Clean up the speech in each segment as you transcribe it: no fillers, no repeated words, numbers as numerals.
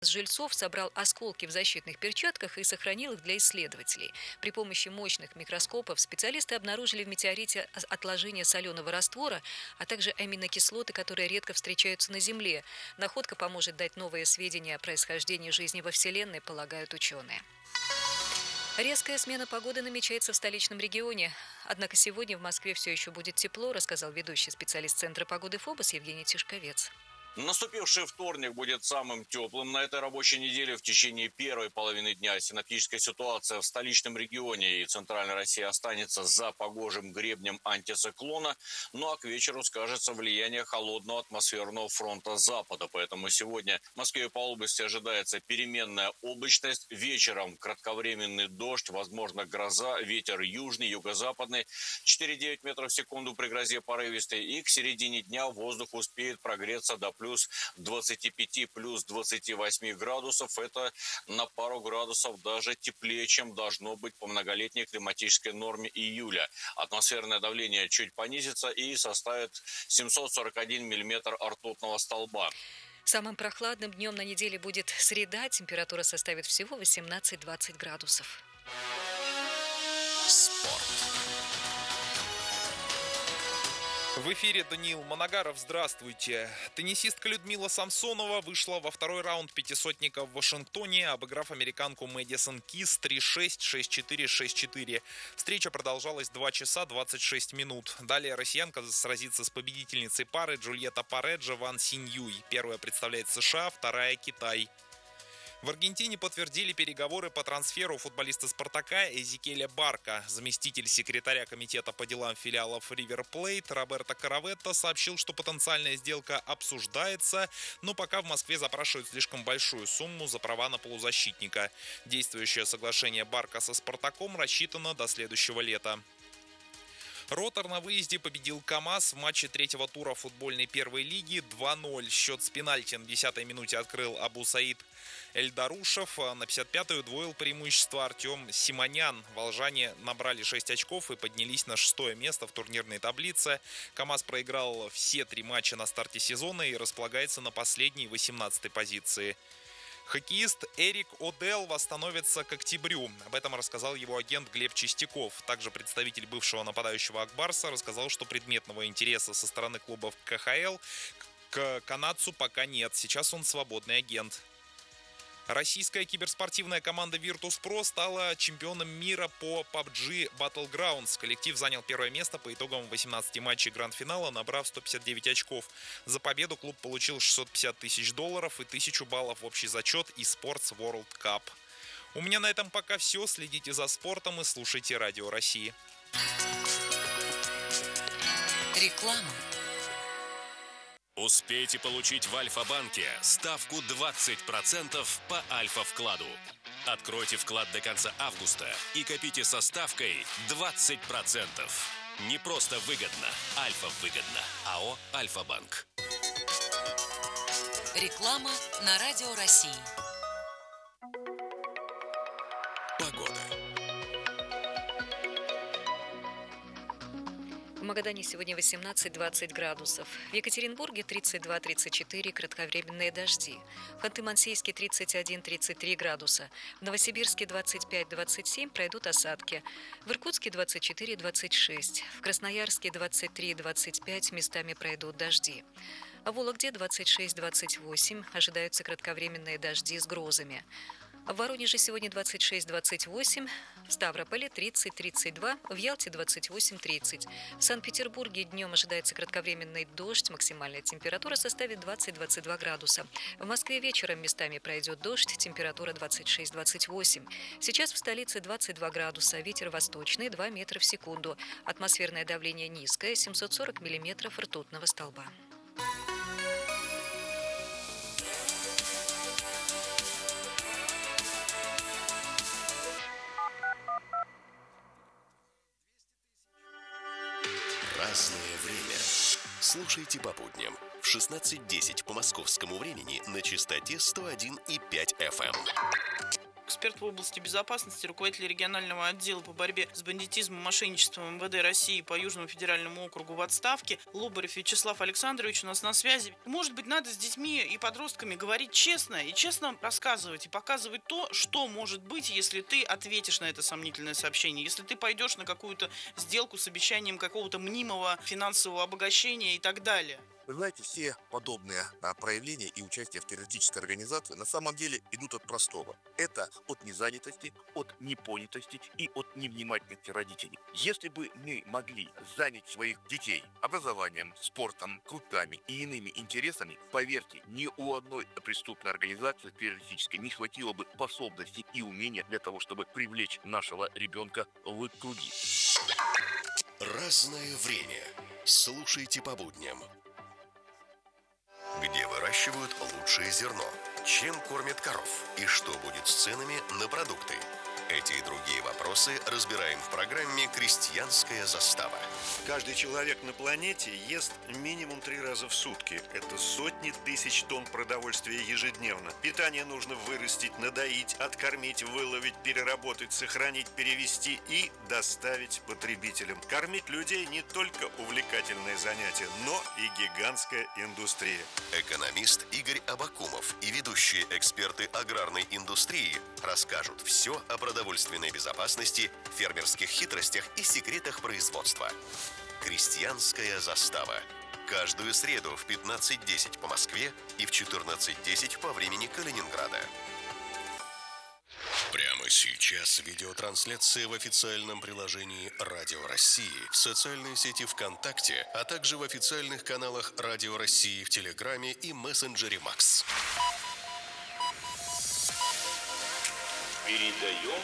жильцов собрал осколки в защитных перчатках и сохранил их для исследователей. При помощи мощных микроскопов специалисты обнаружили в метеорите отложения соленого раствора, а также аминокислоты, которые редко встречаются на Земле. Находка поможет дать новые сведения о происхождении жизни во Вселенной, полагают ученые. Резкая смена погоды намечается в столичном регионе. Однако сегодня в Москве все еще будет тепло, рассказал ведущий специалист Центра погоды ФОБОС Евгений Тишковец. Наступивший вторник будет самым теплым на этой рабочей неделе. В течение первой половины дня синоптическая ситуация в столичном регионе и центральной России останется за погожим гребнем антициклона, ну а к вечеру скажется влияние холодного атмосферного фронта запада. Поэтому сегодня в Москве и по области ожидается переменная облачность. Вечером кратковременный дождь, возможно гроза, ветер южный, юго-западный 4,9 метров в секунду при грозе порывистой. И к середине дня воздух успеет прогреться до плюс 25, плюс 28 градусов. Это на пару градусов даже теплее, чем должно быть по многолетней климатической норме июля. Атмосферное давление чуть понизится и составит 741 миллиметр ртутного столба. Самым прохладным днем на неделе будет среда. Температура составит всего 18-20 градусов. Спорт. В эфире Даниил Манагаров. Здравствуйте. Теннисистка Людмила Самсонова вышла во второй раунд пятисотника в Вашингтоне, обыграв американку Мэдисон Кис 3-6, 6-4, 6-4. Встреча продолжалась 2 часа 26 минут. Далее россиянка сразится с победительницей пары Джульетта Пареджо Ван Синьюй. Первая представляет США, вторая Китай. В Аргентине подтвердили переговоры по трансферу футболиста «Спартака» Эзекеля Барка. Заместитель секретаря комитета по делам филиалов Ривер Плейт Роберто Караветто сообщил, что потенциальная сделка обсуждается, но пока в Москве запрашивают слишком большую сумму за права на полузащитника. Действующее соглашение Барка со «Спартаком» рассчитано до следующего лета. Ротор на выезде победил КамАЗ в матче третьего тура футбольной первой лиги 2-0. Счет с пенальти на 10-й минуте открыл Абу Саид Эльдарушев. На 55-й удвоил преимущество Артем Симонян. Волжане набрали 6 очков и поднялись на 6-е место в турнирной таблице. КамАЗ проиграл все 3 матча на старте сезона и располагается на последней 18-й позиции. Хоккеист Эрик Одел восстановится к октябрю. Об этом рассказал его агент Глеб Чистяков. Также представитель бывшего нападающего Акбарса рассказал, что предметного интереса со стороны клубов КХЛ к канадцу пока нет. Сейчас он свободный агент. Российская киберспортивная команда Virtus.pro стала чемпионом мира по PUBG Battlegrounds. Коллектив занял первое место по итогам 18 матчей гранд-финала, набрав 159 очков. За победу клуб получил $650 тысяч и 1000 баллов в общий зачет eSports World Cup. У меня на этом пока все. Следите за спортом и слушайте Радио России. Реклама. Успейте получить в Альфа-банке ставку 20% по Альфа-вкладу. Откройте вклад до конца августа и копите со ставкой 20%. Не просто выгодно, Альфа-выгодно. АО «Альфа-банк». Реклама на Радио России. Погода. В Магадане сегодня 18-20 градусов. В Екатеринбурге 32-34, кратковременные дожди. В Ханты-Мансийске 31-33 градуса. В Новосибирске 25-27, пройдут осадки. В Иркутске 24-26. В Красноярске 23-25, местами пройдут дожди. В Вологде 26-28, ожидаются кратковременные дожди с грозами. В Воронеже сегодня 26-28, в Ставрополе 30-32, в Ялте 28-30. В Санкт-Петербурге днем ожидается кратковременный дождь, максимальная температура составит 20-22 градуса. В Москве вечером местами пройдет дождь, температура 26-28. Сейчас в столице 22 градуса, ветер восточный 2 метра в секунду. Атмосферное давление низкое, 740 миллиметров ртутного столба. Разное время. Слушайте по будням в 16:10 по московскому времени на частоте 101,5 FM. эксперт в области безопасности, руководитель регионального отдела по борьбе с бандитизмом и мошенничеством МВД России по Южному федеральному округу в отставке. Лобарев Вячеслав Александрович у нас на связи. Может быть, надо с детьми и подростками говорить честно и честно рассказывать и показывать то, что может быть, если ты ответишь на это сомнительное сообщение, если ты пойдешь на какую-то сделку с обещанием какого-то мнимого финансового обогащения и так далее. Вы знаете, все подобные проявления и участие в террористической организации на самом деле идут от простого. Это от незанятости, от непонятости и от невнимательности родителей. Если бы мы могли занять своих детей образованием, спортом, клубами и иными интересами, поверьте, ни у одной преступной организации террористической не хватило бы способностей и умения для того, чтобы привлечь нашего ребенка в круги. Разное время. Слушайте по будням. Где выращивают лучшее зерно? Чем кормят коров? И что будет с ценами на продукты? Эти и другие вопросы разбираем в программе «Крестьянская застава». Каждый человек на планете ест минимум 3 раза в сутки. Это сотни тысяч тонн продовольствия ежедневно. Питание нужно вырастить, надоить, откормить, выловить, переработать, сохранить, перевести и доставить потребителям. Кормить людей не только увлекательное занятие, но и гигантская индустрия. Экономист Игорь Абакумов и ведущие эксперты аграрной индустрии расскажут все о продовольственной безопасности, фермерских хитростях и секретах производства. Крестьянская застава. Каждую среду в 15:10 по Москве и в 14:10 по времени Калининграда. Прямо сейчас видеотрансляция в официальном приложении Радио России, в социальной сети ВКонтакте, а также в официальных каналах Радио России в Телеграме и мессенджере Макс. Передаем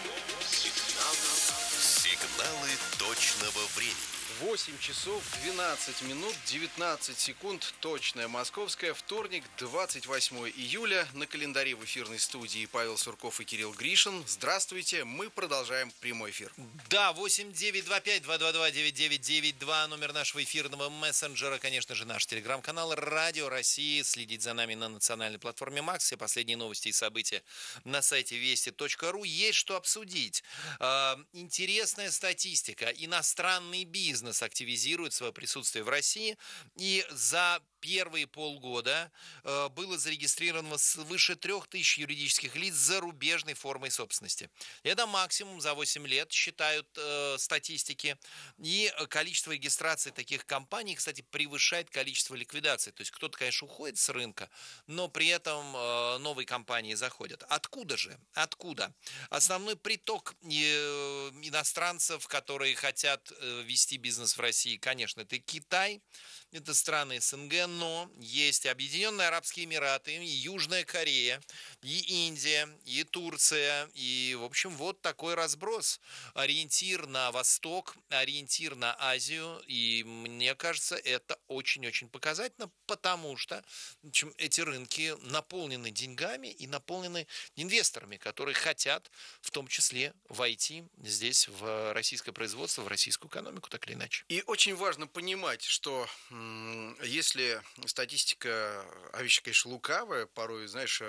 Сигналы точного времени. 8 часов 12 минут 19 секунд. Точное московское. Вторник, 28 июля. На календаре в эфирной студии Павел Сурков и Кирилл Гришин. Здравствуйте. Мы продолжаем прямой эфир. Да, 8925-222-9992. Номер нашего эфирного мессенджера. Конечно же, наш телеграм-канал Радио России. Следить за нами на национальной платформе Макс. Все последние новости и события на сайте вести.ру. Есть что обсудить. Интересная статистика. Иностранный бизнес активизирует свое присутствие в России, и за первые полгода было зарегистрировано свыше 3000 юридических лиц с зарубежной формой собственности. Это максимум за 8 лет, считают статистики. И количество регистраций таких компаний, кстати, превышает количество ликвидаций. То есть кто-то, конечно, уходит с рынка, но при этом новые компании заходят. Откуда же? Откуда? Основной приток иностранцев, которые хотят вести бизнес в России, конечно, это Китай, это страны СНГ, но есть и Объединенные Арабские Эмираты, и Южная Корея, и Индия, и Турция, и, в общем, вот такой разброс. Ориентир на Восток, ориентир на Азию, и мне кажется, это очень-очень показательно, потому что эти рынки наполнены деньгами и наполнены инвесторами, которые хотят в том числе войти здесь в российское производство, в российскую экономику, так или иначе. И очень важно понимать, что если статистика, а вещь, конечно, лукавая, порой, знаешь,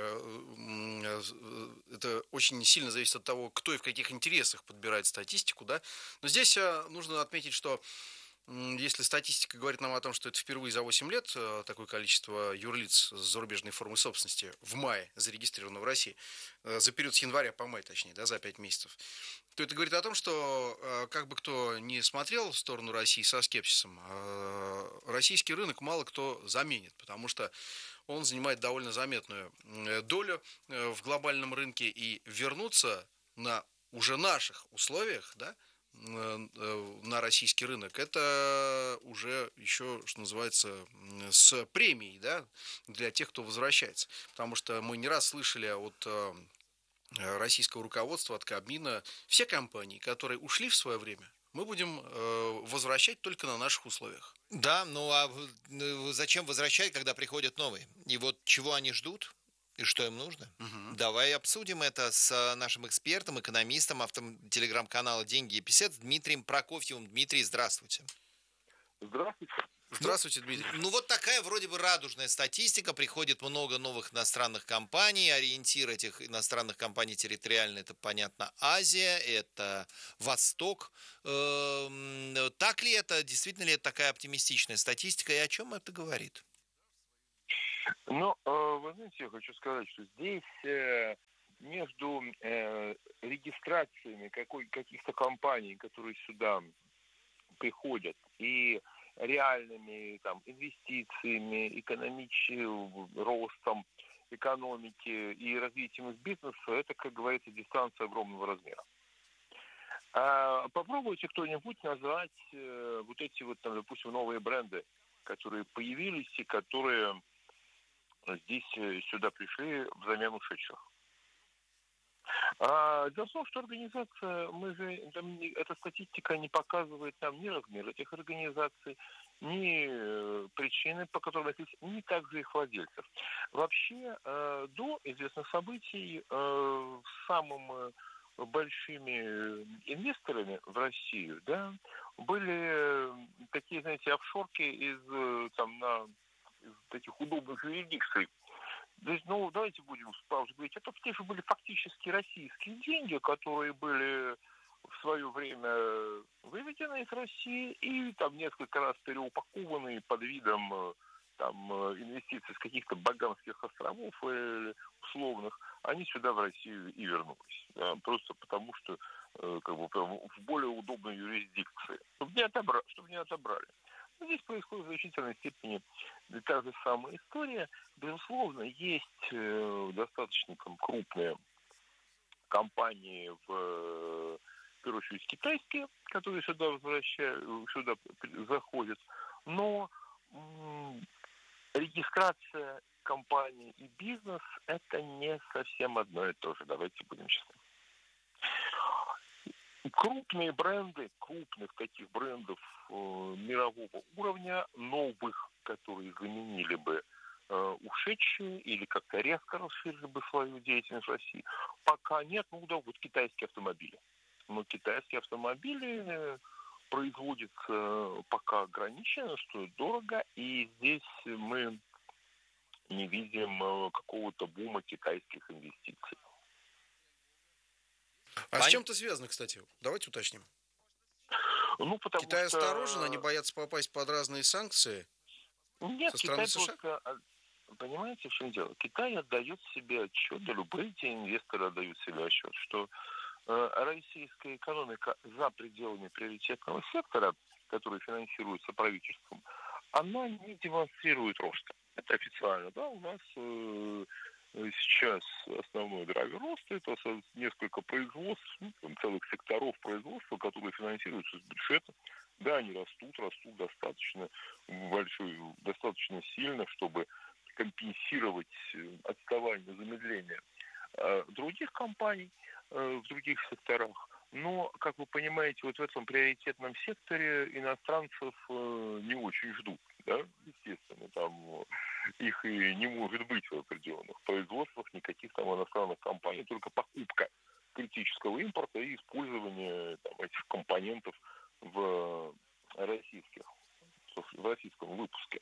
это очень сильно зависит от того, кто и в каких интересах подбирает статистику, да. Но здесь нужно отметить, что если статистика говорит нам о том, что это впервые за 8 лет такое количество юрлиц с зарубежной формой собственности в мае зарегистрировано в России, за период с января по май, точнее, да, за 5 месяцев, то это говорит о том, что как бы кто ни смотрел в сторону России со скепсисом, российский рынок мало кто заменит, потому что он занимает довольно заметную долю в глобальном рынке, и вернуться на уже наших условиях, да, на российский рынок, это уже еще, что называется, с премией, да, для тех, кто возвращается. Потому что мы не раз слышали от российского руководства, от Кабмина, все компании, которые ушли в свое время, мы будем возвращать только на наших условиях. Да, ну а зачем возвращать, когда приходят новые? И вот чего они ждут? И что им нужно? Угу. Давай обсудим это с нашим экспертом, экономистом, автором телеграм-канала «Деньги и писец» Дмитрием Прокофьевым. Дмитрий, здравствуйте. Здравствуйте. Здравствуйте, Дмитрий. Ну, вот такая вроде бы радужная статистика. Приходит много новых иностранных компаний. Ориентир этих иностранных компаний территориально, это, понятно, Азия, это Восток. Так ли это? Действительно ли это такая оптимистичная статистика? И о чем это говорит? Ну, вы знаете, я хочу сказать, что здесь между регистрациями каких-то компаний, которые сюда приходят, и реальными там инвестициями, экономическим ростом экономики и развитием их бизнеса, это, как говорится, дистанция огромного размера. Попробуйте кто-нибудь назвать вот эти вот, там, допустим, новые бренды, которые появились и которые здесь сюда пришли взамен ушедших. Дело в том, что организация, эта статистика не показывает нам ни размер этих организаций, ни причины, по которым находились, ни также их владельцев. Вообще, до известных событий самым большими инвесторами в Россию, да, были такие, знаете, офшорки из таких удобных юрисдикций. То есть, давайте будем сразу говорить, это те же были фактически российские деньги, которые были в свое время выведены из России и там несколько раз переупакованы под видом там инвестиций с каких-то Багамских островов или условных, они сюда в Россию и вернулись. Да, просто потому, что в более удобной юрисдикции, чтобы не отобрали. Здесь происходит в значительной степени та же самая история. Безусловно, есть достаточно крупные компании, в первую очередь китайские, которые сюда заходят. Но регистрация компании и бизнес – это не совсем одно и то же. Давайте будем честны. Крупные бренды, крупных таких брендов мирового уровня, новых, которые заменили бы ушедшие или как-то резко расширили бы свою деятельность в России, пока нет. Вот китайские автомобили. Но китайские автомобили производятся пока ограниченно, стоят дорого, и здесь мы не видим какого-то бума китайских инвестиций. А с чем это связано, кстати? Давайте уточним. Китай осторожен, они боятся попасть под разные санкции со стороны США? Просто, понимаете, в чем дело? Китай отдает себе отчет, да любые те инвесторы отдают себе отчет, что российская экономика за пределами приоритетного сектора, который финансируется правительством, она не демонстрирует роста. Это официально, да, у нас сейчас основной драйвер роста – это несколько производств, целых секторов производства, которые финансируются с бюджета. Да, они растут достаточно достаточно сильно, чтобы компенсировать отставание, замедление других компаний в других секторах. Но, как вы понимаете, вот в этом приоритетном секторе иностранцев не очень ждут. Да? Естественно, там их и не может быть в определенных производствах, никаких там иностранных компаний, только покупка критического импорта и использование этих компонентов в российском выпуске.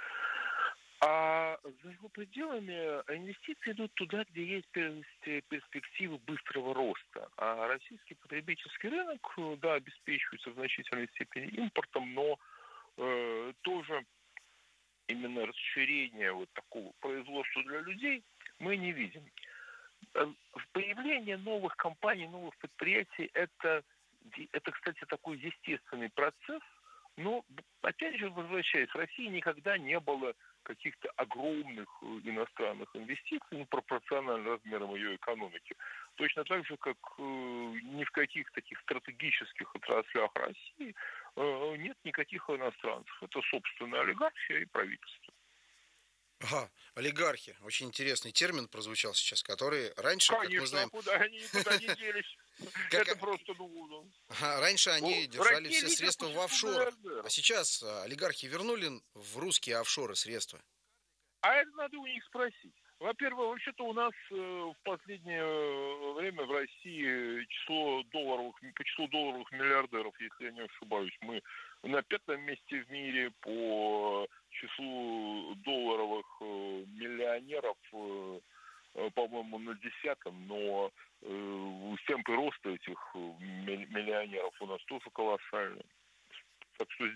А за его пределами инвестиции идут туда, где есть перспективы быстрого роста. А российский потребительский рынок, да, обеспечивается в значительной степени импортом, но тоже именно расширение вот такого производства для людей мы не видим. Появление новых компаний, новых предприятий – это, кстати, такой естественный процесс, но, опять же, возвращаясь, в России никогда не было каких-то огромных иностранных инвестиций, пропорционально размерам ее экономики. Точно так же, как ни в каких таких стратегических отраслях России нет никаких иностранцев. Это, собственно, олигархия и правительство. Ага, олигархи. Очень интересный термин прозвучал сейчас, который раньше, конечно, как мы знаем... они никуда не делись. Это просто... Раньше они держали все средства в офшорах. А сейчас олигархи вернули в русские офшоры средства. А это надо у них спросить. Во-первых, вообще-то у нас в последнее время в России по числу долларовых миллиардеров, если я не ошибаюсь, мы на 5-м месте в мире, по числу долларовых миллионеров, по-моему, на 10-м, но темпы роста этих миллионеров у нас тоже колоссальные. Так что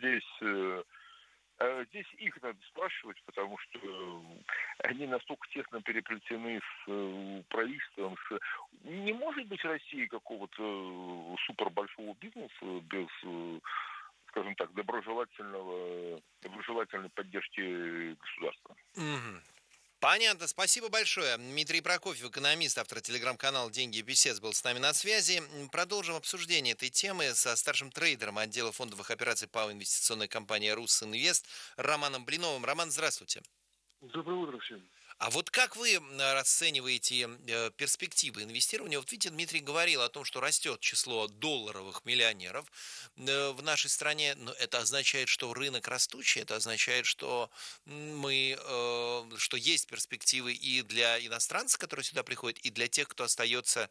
здесь их надо спрашивать, потому что они настолько тесно переплетены с правительством. Не может быть России какого-то супер большого бизнеса без, скажем так, доброжелательной поддержки государства. Понятно, спасибо большое. Дмитрий Прокофьев, экономист, автор телеграм-канала «Деньги и бесед», был с нами на связи. Продолжим обсуждение этой темы со старшим трейдером отдела фондовых операций ПАО инвестиционной компании «Руссинвест» Романом Блиновым. Роман, здравствуйте. Доброе утро всем. А вот как вы расцениваете перспективы инвестирования? Вот видите, Дмитрий говорил о том, что растет число долларовых миллионеров в нашей стране. Но это означает, что рынок растущий, это означает, что что есть перспективы и для иностранцев, которые сюда приходят, и для тех, кто остается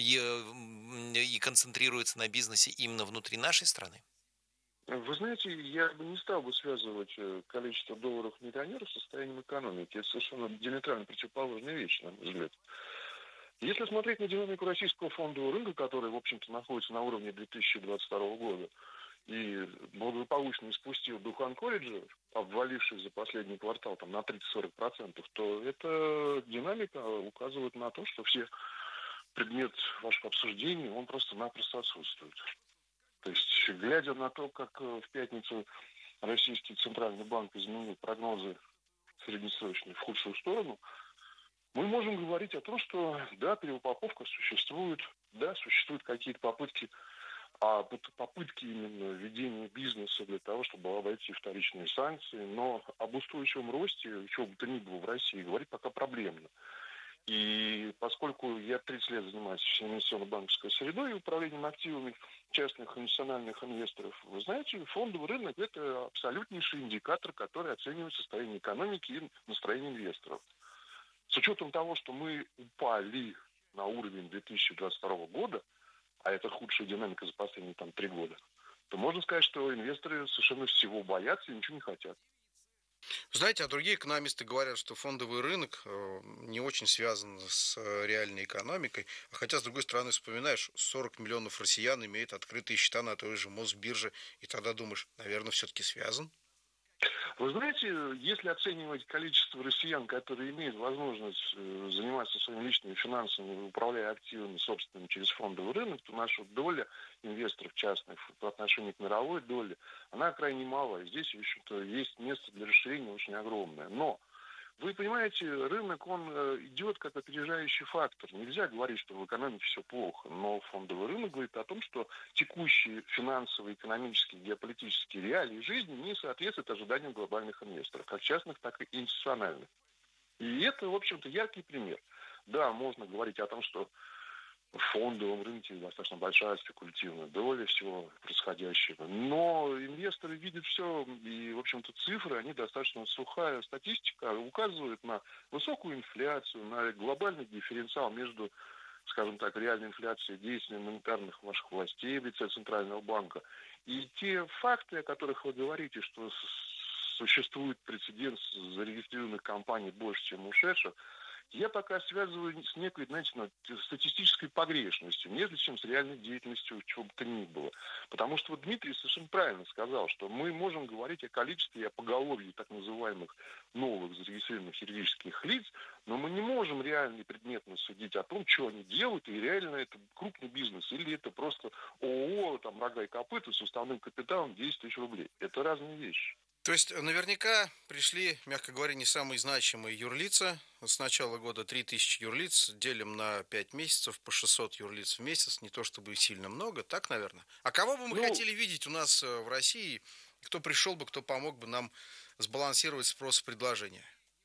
и концентрируется на бизнесе именно внутри нашей страны. Вы знаете, я бы не стал бы связывать количество долларовых миллионеров с состоянием экономики. Это совершенно диаметрально противоположная вещь, на мой взгляд. Если смотреть на динамику российского фондового рынка, который, в общем-то, находится на уровне 2022 года и благополучно испустил дух анкориджа, обвалившись за последний квартал на 30-40%, то эта динамика указывает на то, что предмет ваших обсуждений, он просто-напросто отсутствует. То есть, глядя на то, как в пятницу Российский Центральный банк изменил прогнозы среднесрочные в худшую сторону, мы можем говорить о том, что да, переупаковка существует, да, существуют какие-то попытки именно ведения бизнеса для того, чтобы обойти вторичные санкции, но об устойчивом росте, чего бы то ни было в России, говорить пока проблемно. И поскольку я 30 лет занимаюсь инвестиционно-банковской средой и управлением активами частных и национальных инвесторов, вы знаете, фондовый рынок – это абсолютнейший индикатор, который оценивает состояние экономики и настроение инвесторов. С учетом того, что мы упали на уровень 2022 года, а это худшая динамика за последние 3 года, то можно сказать, что инвесторы совершенно всего боятся и ничего не хотят. Знаете, а другие экономисты говорят, что фондовый рынок не очень связан с реальной экономикой. Хотя, с другой стороны, вспоминаешь, 40 миллионов россиян имеют открытые счета на той же Мосбирже. И тогда думаешь, наверное, все-таки связан? Вы знаете, если оценивать количество россиян, которые имеют возможность заниматься своими личными финансами, управляя активами собственными через фондовый рынок, то наша доля инвесторов частных по отношению к мировой доле, она крайне малая. Здесь, в общем-то, есть место для расширения очень огромное. Но вы понимаете, рынок, он идет как опережающий фактор. Нельзя говорить, что в экономике все плохо, но фондовый рынок говорит о том, что текущие финансовые, экономические, геополитические реалии жизни не соответствуют ожиданиям глобальных инвесторов, как частных, так и институциональных. И это, в общем-то, яркий пример. Да, можно говорить о том, что в фондовом рынке достаточно большая спекулятивная доля всего происходящего. Но инвесторы видят все, и, в общем-то, цифры, они достаточно сухая. Статистика указывает на высокую инфляцию, на глобальный дифференциал между, скажем так, реальной инфляцией и действием монетарных ваших властей в лице Центрального банка. И те факты, о которых вы говорите, что существует прецедент зарегистрированных компаний больше, чем ушедших, я пока связываю с некой, знаете, статистической погрешностью, нежели чем с реальной деятельностью чего бы то ни было. Потому что Дмитрий совершенно правильно сказал, что мы можем говорить о количестве и о поголовье так называемых новых зарегистрированных юридических лиц, но мы не можем реально и предметно судить о том, что они делают, и реально это крупный бизнес, или это просто ООО, рога и копыта с уставным капиталом 10 тысяч рублей. Это разные вещи. То есть, наверняка пришли, мягко говоря, не самые значимые юрлица. С начала года 3000 юрлиц, делим на 5 месяцев, по 600 юрлиц в месяц, не то чтобы сильно много, так, наверное. А кого бы мы хотели видеть у нас в России, кто пришел бы, кто помог бы нам сбалансировать спрос и предложение?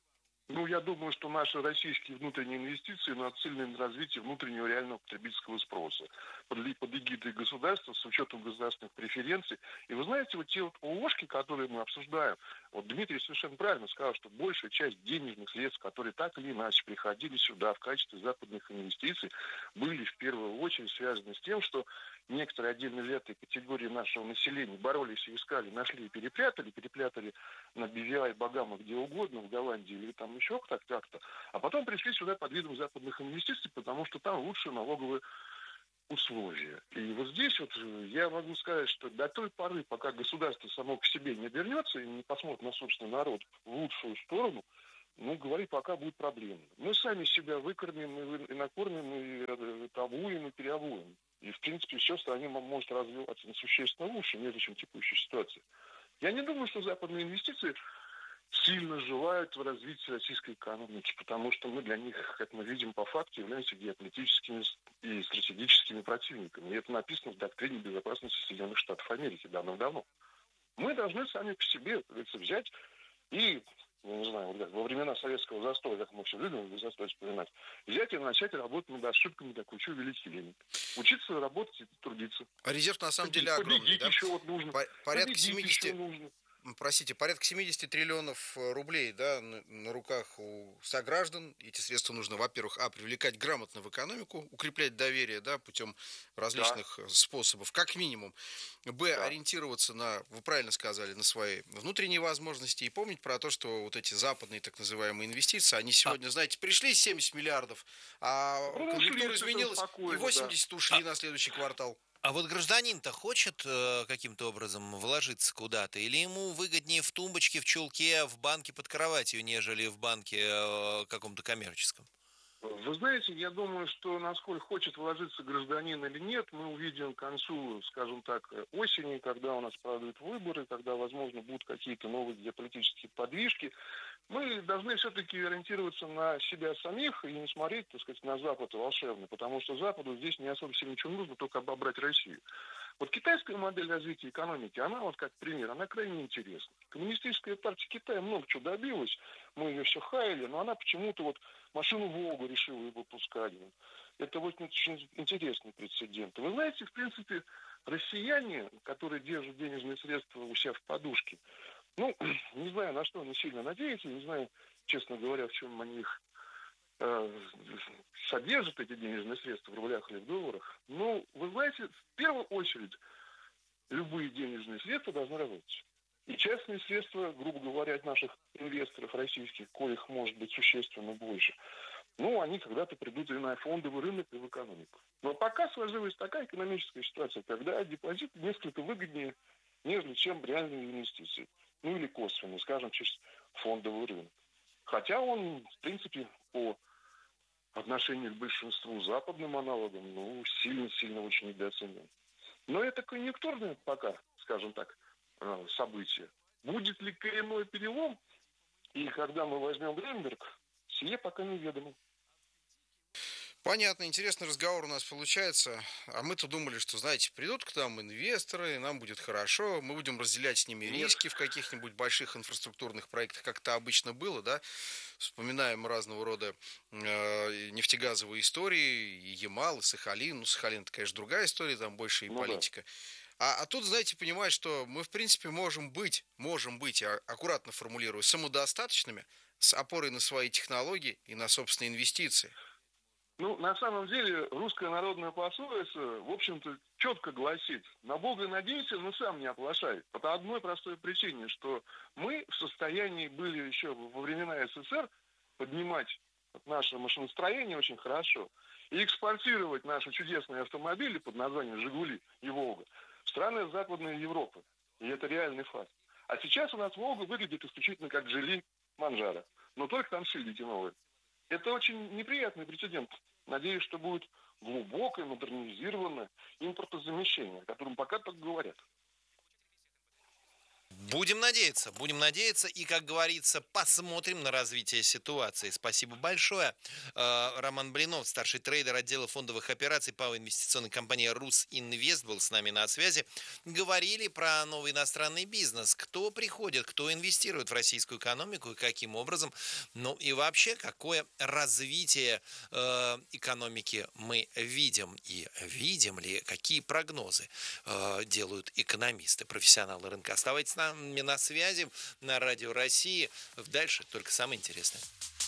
Ну, я думаю, что наши российские внутренние инвестиции нацелены на развитие внутреннего реального потребительского спроса под эгидой государства, с учетом государственных преференций. И вы знаете, вот те вот ООшки, которые мы обсуждаем, вот Дмитрий совершенно правильно сказал, что большая часть денежных средств, которые так или иначе приходили сюда в качестве западных инвестиций, были в первую очередь связаны с тем, что некоторые отдельно взятые категории нашего населения боролись и искали, нашли и перепрятали на BVI, Багамах, где угодно, в Голландии или там еще как-то, а потом пришли сюда под видом западных инвестиций, потому что там лучшие налоговые условия. И вот здесь вот я могу сказать, что до той поры, пока государство само к себе не вернется и не посмотрит на собственный народ в лучшую сторону, ну, говорить пока будет проблемно. Мы сами себя выкормим и накормим, и обуем, и переобуем. И, в принципе, все в стране может развиваться существенно лучше, нежели чем текущая ситуация. Я не думаю, что западные инвестиции сильно желают в развитии российской экономики, потому что мы для них, как мы видим по факту, являемся геополитическими и стратегическими противниками. И это написано в доктрине безопасности Соединенных Штатов Америки давно-давно. Мы должны сами по себе, как говорится, взять и, я не знаю, вот во времена советского застоя, как мы все любим застой вспоминать, взять и начать работать над ошибками, как учил великий Ленин. Учиться работать и трудиться. А резерв на самом деле огромный, да? Еще вот нужно. Порядка 70 триллионов рублей, да, на руках у сограждан. Эти средства нужно, во-первых, привлекать грамотно в экономику, укреплять доверие, да, путем различных способов, как минимум. Ориентироваться на, вы правильно сказали, на свои внутренние возможности и помнить про то, что вот эти западные так называемые инвестиции, они сегодня, знаете, пришли 70 миллиардов, а конъюнктура изменилась, и 80 ушли на следующий квартал. А вот гражданин-то хочет каким-то образом вложиться куда-то? Или ему выгоднее в тумбочке, в чулке, в банке под кроватью, нежели в банке каком-то коммерческом? Вы знаете, я думаю, что насколько хочет вложиться гражданин или нет, мы увидим к концу, скажем так, осени, когда у нас пройдут выборы, когда, возможно, будут какие-то новые геополитические подвижки. Мы должны все-таки ориентироваться на себя самих и не смотреть, так сказать, на Запад волшебно, потому что Западу здесь не особо сильно ничего нужно, только обобрать Россию. Вот китайская модель развития экономики, она вот как пример, она крайне интересна. Коммунистическая партия Китая много чего добилась, мы ее все хаяли, но она почему-то вот машину Волгу решила выпускать. Это очень интересный прецедент. Вы знаете, в принципе, россияне, которые держат денежные средства у себя в подушке, ну, не знаю, на что они сильно надеются, не знаю, честно говоря, в чем они их содержат, эти денежные средства, в рублях или в долларах. Но, вы знаете, в первую очередь, любые денежные средства должны работать. И частные средства, грубо говоря, от наших инвесторов российских, коих может быть существенно больше, ну, они когда-то придут и на фондовый рынок, и в экономику. Но пока сложилась такая экономическая ситуация, когда депозит несколько выгоднее, нежели чем реальные инвестиции. Ну, или косвенно, скажем, через фондовый рынок. Хотя он, в принципе, по отношению к большинству западным аналогам, ну, сильно-сильно очень недооценен. Но это конъюнктурное пока, скажем так, событие. Будет ли коренной перелом, и когда мы возьмем Гринберг, сие пока неведомо. Понятно, интересный разговор у нас получается. А мы-то думали, что, знаете, придут к нам инвесторы, нам будет хорошо, мы будем разделять с ними риски в каких-нибудь больших инфраструктурных проектах, как это обычно было, да. Вспоминаем разного рода нефтегазовые истории, и Ямал, и Сахалин. Ну, Сахалин, это, конечно, другая история, там больше и политика. А тут, знаете, понимаешь, что мы, в принципе, можем быть, аккуратно формулирую, самодостаточными, с опорой на свои технологии и на собственные инвестиции. Ну, на самом деле, русская народная пословица, в общем-то, четко гласит: на Бога надейся, но сам не оплошай. По одной простой причине, что мы в состоянии были еще во времена СССР поднимать наше машиностроение очень хорошо и экспортировать наши чудесные автомобили под названием «Жигули» и «Волга» в страны Западной Европы. И это реальный факт. А сейчас у нас «Волга» выглядит исключительно как «Жили Манжаро», но только там шильдики новые. Это очень неприятный прецедент. Надеюсь, что будет глубокое, модернизированное импортозамещение, о котором пока так говорят. Будем надеяться и, как говорится, посмотрим на развитие ситуации. Спасибо большое. Роман Блинов, старший трейдер отдела фондовых операций ПАО инвестиционной компании «Русинвест» был с нами на связи. Говорили про новый иностранный бизнес. Кто приходит, кто инвестирует в российскую экономику и каким образом. Ну и вообще, какое развитие экономики мы видим. И видим ли, какие прогнозы делают экономисты, профессионалы рынка. Оставайтесь с нами на связи на Радио России. Дальше только самое интересное.